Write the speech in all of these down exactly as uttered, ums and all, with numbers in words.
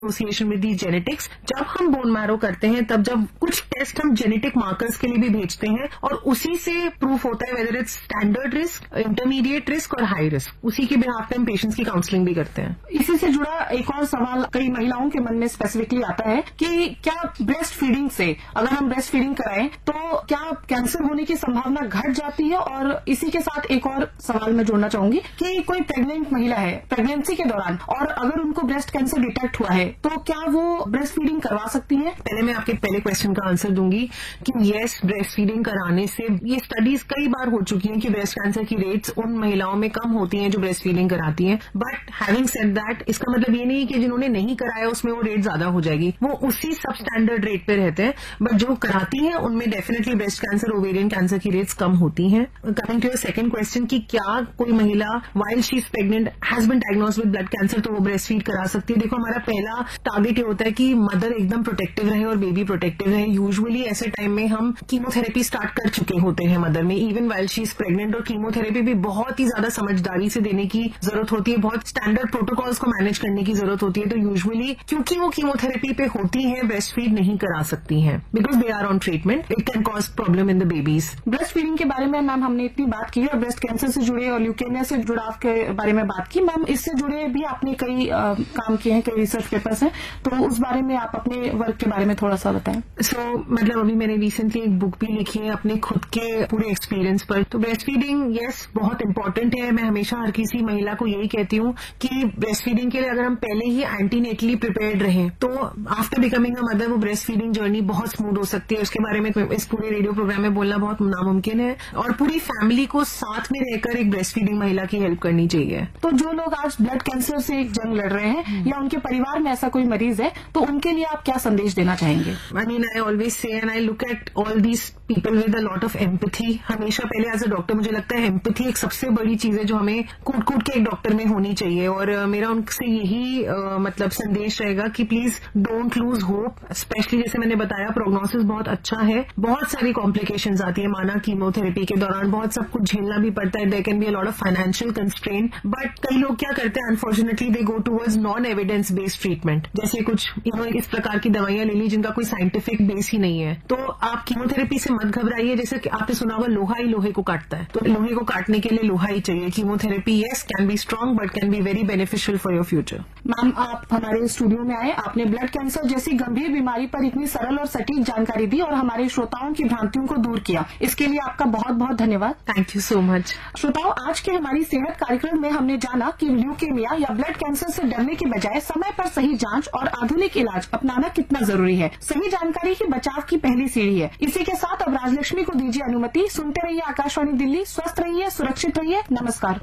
Association with the genetics. जब हम bone marrow करते हैं तब जब कुछ टेस्ट हम जेनेटिक मार्कर्स के लिए भी भेजते हैं और उसी से प्रूफ होता है whether it's standard risk, intermediate risk और हाई रिस्क। उसी के बिहाफ पे हम पेशेंट्स की काउंसलिंग भी करते हैं। इसी से जुड़ा एक और सवाल कई महिलाओं के मन में स्पेसिफिकली आता है कि क्या ब्रेस्ट फीडिंग से अगर हम ब्रेस्ट फीडिंग कराएं तो क्या कैंसर होने की संभावना घट जाती है? और इसी के साथ एक और सवाल मैं जोड़ना चाहूंगी कि कोई प्रेग्नेंट महिला है प्रेगनेंसी के दौरान और अगर उनको ब्रेस्ट कैंसर डिटेक्ट हुआ है तो क्या वो ब्रेस्ट फीडिंग करवा सकती है? पहले मैं आपके पहले क्वेश्चन का आंसर दूंगी कि येस, ब्रेस्ट फीडिंग कराने से ये स्टडीज कई बार हो चुकी हैं कि ब्रेस्ट कैंसर की रेट्स उन महिलाओं में कम होती हैं जो ब्रेस्ट फीडिंग कराती हैं। बट हैविंग सेड दैट, इसका मतलब ये नहीं कि जिन्होंने नहीं कराया उसमें वो रेट ज्यादा हो जाएगी, वो उसी सब स्टैंडर्ड रेट पे रहते हैं। बट जो कराती हैं उनमें definitely breast cancer, ovarian cancer की रेट्स कम होती हैं। Coming to your second question कि क्या कोई महिला while she is pregnant has been diagnosed with blood cancer तो वो ब्रेस्ट फीड करा सकती है? देखो, हमारा पहला टारगेट ये होता है कि मदर एकदम प्रोटेक्टिव रहे और बेबी प्रोटेक्टिव रहे। यूजुअली ऐसे टाइम में हम कीमोथेरेपी स्टार्ट कर चुके होते हैं मदर में, even while she is pregnant. और कीमोथेरेपी भी बहुत ही ज्यादा समझदारी से देने की जरूरत होती है, बहुत स्टैंडर्ड प्रोटोकॉल्स को मैनेज करने की जरूरत होती है। तो यूजुअली क्योंकि वो कीमोथेरेपी पे होती है ब्रेस्ट फीड नहीं करा सकती हैं because they are on treatment, it can cause problem in the babies. Breast feeding के बारे में मैम हमने इतनी बात की और ब्रेस्ट कैंसर से जुड़े और ल्यूकेमिया से जुड़ाव के बारे में बात की। मैम इससे जुड़े भी आपने कई आ, काम किए हैं, कई रिसर्च पेपर्स हैं, तो उस बारे में आप अपने वर्क के बारे में थोड़ा सा बताएं। सो so, मतलब अभी मैंने रिसेंटली एक बुक भी लिखी है अपने खुद के पूरे एक्सपीरियंस पर। तो ब्रेस्ट फीडिंग यस बहुत इंपॉर्टेंट है। मैं हमेशा हर किसी महिला को यही कहती हूँ कि ब्रेस्ट फीडिंग के लिए अगर हम पहले ही एंटीनेटली प्रिपेयर्ड रहें तो आफ्टर बिकमिंग अ मदर वो ब्रेस्ट फीडिंग जर्नी बहुत स्मूथ हो सकती है। उसके बारे में इस पूरे रेडियो प्रोग्राम में बोलना बहुत नामुमकिन है और पूरी फैमिली को साथ में रहकर एक ब्रेस्ट फीडिंग महिला की हेल्प करनी चाहिए। तो जो लोग आज ब्लड कैंसर से एक जंग लड़ रहे हैं या उनके परिवार में ऐसा कोई मरीज है तो उनके लिए आप क्या संदेश देना चाहेंगे? I mean I always say and I look at all these people with a lot of empathy. हमेशा पहले एज अ डॉक्टर मुझे लगता है एम्पैथी एक सबसे बड़ी चीज है जो हमें कूट कूट के एक डॉक्टर में होनी चाहिए। और uh, मेरा उनसे यही uh, मतलब संदेश रहेगा कि please don't lose hope. Specially जैसे मैंने बताया प्रोग्नोसिस बहुत अच्छा है, बहुत सारी कॉम्प्लिकेशंस आती है, माना कीमोथेरेपी के दौरान बहुत सब कुछ झेलना भी पड़ता है, there can be a lot of financial constraint. But कई लोग क्या करते हैं unfortunately they go towards non evidence based treatment, जैसे कुछ यू नो इस प्रकार की दवाइयां ले ली जिनका कोई साइंटिफिक बेस ही नहीं है। तो आप कीमोथेरेपी से मत घबराइए। जैसे कि आपने सुना होगा लोहा ही लोहे को काटता है, तो लोहे को काटने के लिए लोहा ही चाहिए। Chemotherapy yes can be strong but can be very beneficial for your future. Ma'am आप हमारे स्टूडियो में आए, आपने ब्लड कैंसर जैसी गंभीर बीमारी पर इतनी सरल और सटीक जानकारी दी और हमारे श्रोताओं की भ्रांतियों को दूर किया, इसके लिए आपका बहुत बहुत धन्यवाद। Thank you so much. श्रोताओं, आज के हमारी सेहत कार्यक्रम में हमने जाना कि ल्यूकेमिया या ब्लड कैंसर से डरने के बजाय समय पर सही जांच और आधुनिक इलाज अपनाना कितना जरूरी है। सही जानकारी ही बचाव की पहली सीढ़ी है। इसी के साथ अब राजलक्ष्मी को दीजिए अनुमति। सुनते रहिए आकाशवाणी दिल्ली, स्वस्थ रहिए, सुरक्षित रहिए, नमस्कार।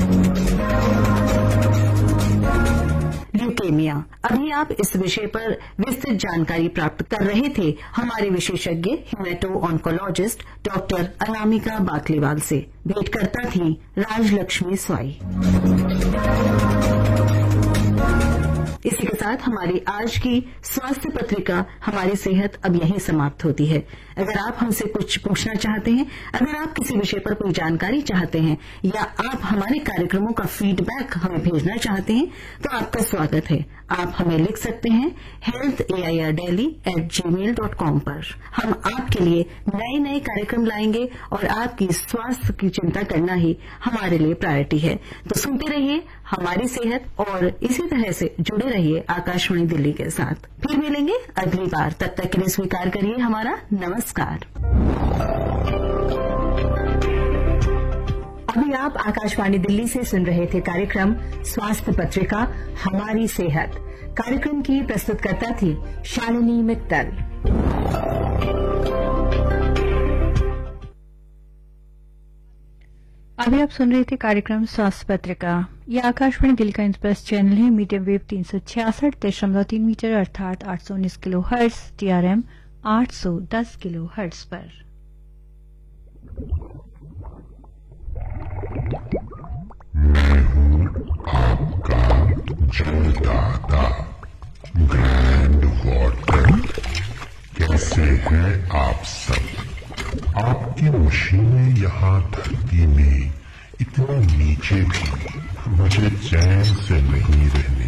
ल्यूकेमिया, अभी आप इस विषय पर विस्तृत जानकारी प्राप्त कर रहे थे हमारे विशेषज्ञ haemato oncologist doctor Anamika Bakliwal से। भेंट करता थी राजलक्ष्मी स्वाई। इसी के साथ हमारी आज की स्वास्थ्य पत्रिका हमारी सेहत अब यहीं समाप्त होती है। अगर आप हमसे कुछ पूछना चाहते हैं, अगर आप किसी विषय पर कोई जानकारी चाहते हैं या आप हमारे कार्यक्रमों का फीडबैक हमें भेजना चाहते हैं तो आपका स्वागत है। आप हमें लिख सकते हैं health A I R daily eight ji mail dot com पर। हम आपके लिए नए नए कार्यक्रम लाएंगे और आपकी स्वास्थ्य की चिंता करना ही हमारे लिए प्रायोरिटी है। तो सुनते रहिए हमारी सेहत और इसी तरह से जुड़े रहिए आकाशवाणी दिल्ली के साथ। फिर मिलेंगे अगली बार, तब तक के लिए स्वीकार करिए हमारा नमस्कार। अभी आप आकाशवाणी दिल्ली से सुन रहे थे कार्यक्रम स्वास्थ्य पत्रिका हमारी सेहत। कार्यक्रम की प्रस्तुतकर्ता थी शालिनी मित्तल। अभी आप सुन रहे थे कार्यक्रम स्वास्थ्य पत्रिका। यह आकाशवाणी दिल्ली का इंस्प्रेस चैनल है, मीडियम वेव तीन सौ छियासठ दशमलव तीन मीटर अर्थात आठ सौ उन्नीस किलो हर्ट्ज, टीआरएम आठ सौ दस किलो हर्ट्ज पर। मैं हूँ आपका जलदाता ग्रैंड वाटर। कैसे हैं आप सब? आपकी मशीनें यहाँ धरती में इतने नीचे भी मुझे चैन से नहीं रहने